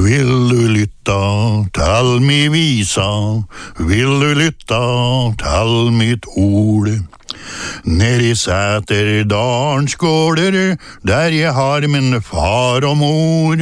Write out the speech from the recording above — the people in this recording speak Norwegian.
Vil du lytta til mi visa, vil du lytta til mitt ord. Ned i Sæterdalens gårder, der jeg har min far og mor.